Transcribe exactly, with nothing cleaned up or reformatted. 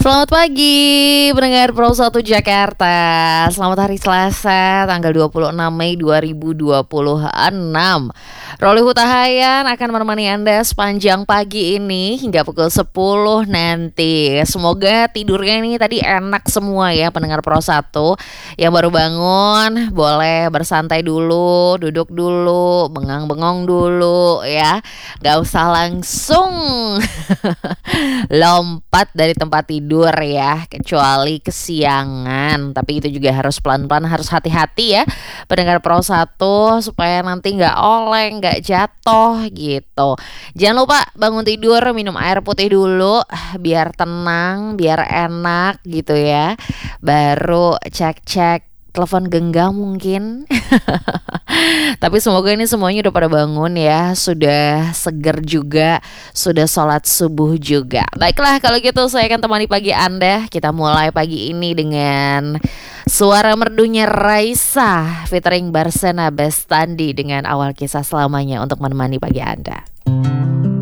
Selamat pagi pendengar Pro satu Jakarta. Selamat hari Selasa tanggal dua puluh enam Mei dua ribu dua puluh enam. Roli Hutahayan akan menemani Anda sepanjang pagi ini hingga pukul sepuluh nanti. Semoga tidurnya ini tadi enak semua ya pendengar Pro satu. Yang baru bangun boleh bersantai dulu, duduk dulu, bengang-bengong dulu ya. Gak usah langsung lompat dari tempat tidur ya, kecuali kesiangan. Tapi itu juga harus pelan-pelan, harus hati-hati ya pendengar Pro satu, supaya nanti nggak oleng, nggak jatuh gitu. Jangan lupa bangun tidur minum air putih dulu biar tenang, biar enak gitu ya. Baru cek-cek telepon genggam mungkin. Tapi semoga ini semuanya udah pada bangun ya, sudah seger juga, sudah sholat subuh juga. Baiklah kalau gitu saya akan temani pagi Anda. Kita mulai pagi ini dengan suara merdunya Raisa featuring Barsena Bestandi dengan Awal Kisah Selamanya untuk menemani pagi Anda.